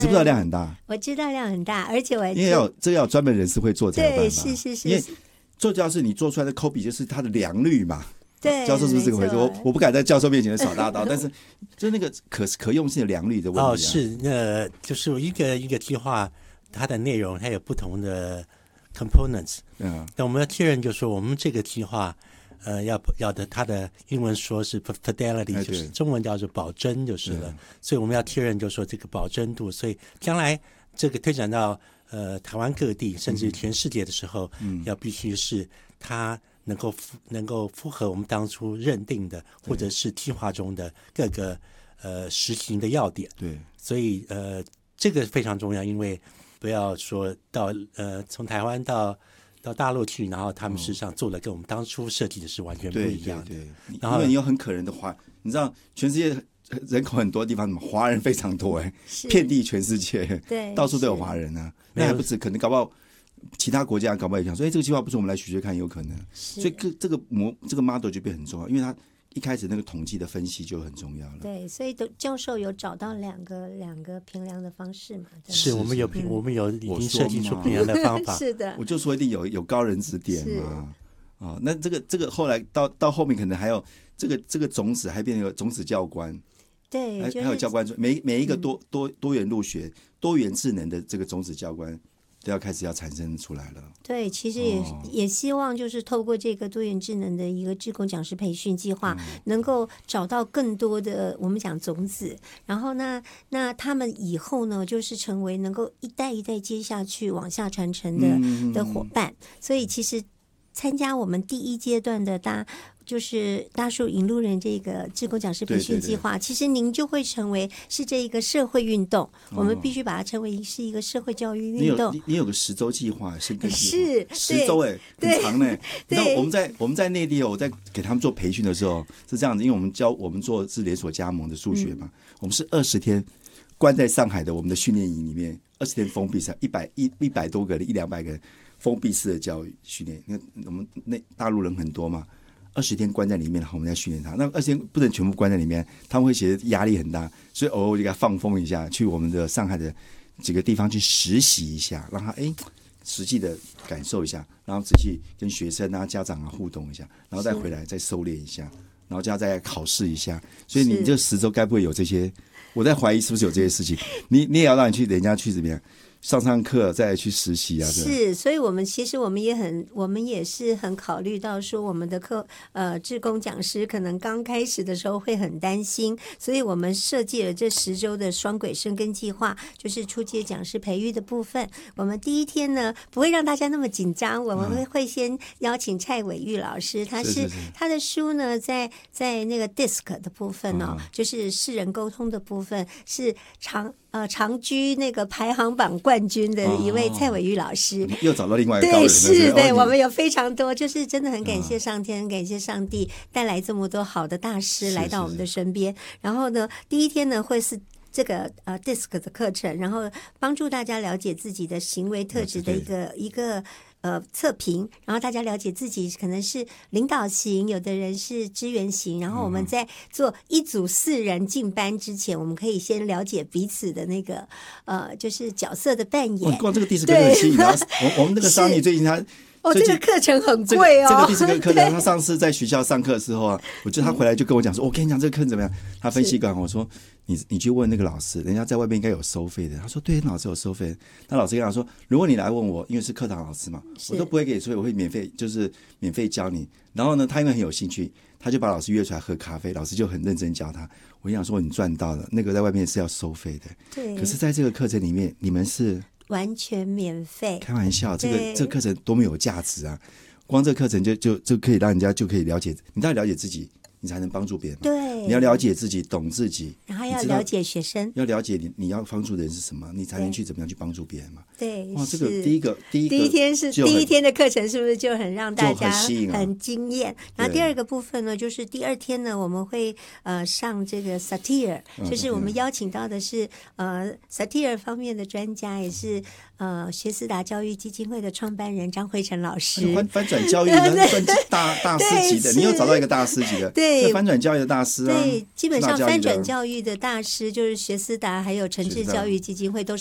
知不知道量很大？ 我知道量很大，而且我因为这个要专门人士会做才有办法。 对，是。 因为做教室你做出来的 copy 就是它的良率嘛。 对， 教授是不是这个回事？我不敢在教授面前耍大刀，但是就是那个可用性的良率的问题。 是，就是一个计划，它的内容它有不同的 components。那我们要确认，就是说我们这个计划，要的它的英文说是 fidelity，就是中文叫做保真就是了。所以我们要确认，就是说这个保真度，所以将来这个推展到台湾各地，甚至全世界的时候，要必须是它能够符合我们当初认定的，或者是计划中的各个实行的要点。 对， 所以这个非常重要，因为不要说到从台湾到大陆去，然后他们事实上做的跟我们当初设计的是完全不一样的。 对，因为你有很可能的话，你知道全世界人口很多地方，华人非常多遍地全世界， 对， 到处都有华人啊。那还不止，可能搞不好其他国家搞不好也想说，这个计划不是我们来学学看，有可能。所以这个 model 就变很重要，因为它一开始那个统计的分析就很重要了。 对，所以教授有找到两个评量的方式嘛？ 是我们有已经设计出评量的方法。 是的， 我就说一定有高人指点嘛。那这个后来到后面可能还有这个种子还变成有种子教官。 对， 还有教官每一个多元入学、多元智能的这个种子教官都要开始要产生出来了。 对，其实也希望就是透过这个多元智能的一个志工讲师培训计划，能够找到更多的我们讲种子，然后那他们以后呢，就是成为能够一代一代接下去往下传承的伙伴。所以其实参加我们第一阶段的就是大树引路人这个志工讲师培训计划，其实您就会成为是这一个社会运动，我们必须把它称为是一个社会教育运动。 你有个10周计划，深耕计划是 10周很长呢。你知道我们在内地我在给他们做培训的时候是这样子，因为我们做是连锁加盟的数学嘛，我们是20天关在上海的我们的训练营里面，20天封闭式100多个人100-200个人封闭式的教育训练。因为我们大陆人很多嘛。20天关在里面，然后我们再训练他。那20天不能全部关在里面，他们会觉得压力很大，所以偶尔我就给他放风一下，去我们的上海的几个地方去实习一下，让他实际的感受一下，然后仔细跟学生啊、家长啊互动一下，然后再回来再收敛一下，然后就要再考试一下。所以你这10周该不会有这些？我在怀疑是不是有这些事情？你也要让人家去怎么样？上课再去实习啊。 是，所以我们也是很考虑到说我们的志工讲师可能刚开始的时候会很担心，所以我们设计了这10周的双轨深耕计划，就是初阶讲师培育的部分。我们第一天呢不会让大家那么紧张，我们会先邀请蔡伟玉老师，他的书呢在那个 DISC 的部分就是世人沟通的部分，是长居那个排行榜冠军的一位蔡伟玉老师， 又找到另外一个高人。 对，我们有非常多，就是真的很感谢上天，很感谢上帝带来这么多好的大师来到我们的身边。然后呢，第一天呢会是这个DISC 的课程，然后帮助大家了解自己的行为特质的一个测评，然后大家了解自己可能是领导型，有的人是支援型，然后我们在做1组4人进班之前，我们可以先了解彼此的那个就是角色的扮演。 光这个第10个就很吸引。我们那个桑尼最近他。 这个课程很贵这个第10个课程，他上次在学校上课的时候啊，我觉得他回来就跟我讲说，我跟你讲这个课怎么样？他分析完我说，你去问那个老师，人家在外面应该有收费的。他说对，老师有收费。那老师跟他说，如果你来问我，因为是课堂老师嘛，我都不会给，所以我会免费教你。然后呢，他因为很有兴趣，他就把老师约出来喝咖啡，老师就很认真教他。我想说你赚到了，那个在外面是要收费的。 对。 可是在这个课程里面，你们是完全免费， 开玩笑，这个课程多么有价值啊！光这个课程就可以让人家就可以了解，你当然了解自己，你才能帮助别人。 对， 你要了解自己，懂自己， 然后要了解学生， 要了解你要帮助的人是什么，你才能去怎么样去帮助别人嘛。 对， 哇，这个第一天的课程是不是就很让大家很惊艳？然后第二个部分呢，就是第2天呢，我们会上这个 Satir， 就是我们邀请到的是Satir 方面的专家，也是学思达教育基金会的创办人张辉成老师。 翻转教育呢，算大师级的，你又找到一个大师级的。 对， 对这翻转教育的大师啊， 对，基本上翻转育教育的大师就是学思达，还有诚志教育基金会都